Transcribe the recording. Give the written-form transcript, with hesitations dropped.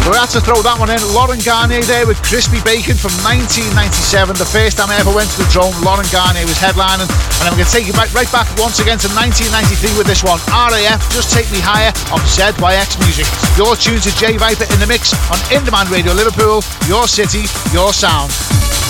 But I had to throw that one in. Lauren Garnier there with Crispy Bacon from 1997. The first time I ever went to the Drome, Lauren Garnier was headlining. And then we're going to take you right back once again to 1993 with this one. RAF, Just Take Me Higher on ZYX Music. You're tuned to Jay Viper in the mix on In Demand Radio Liverpool. Your city, your sound.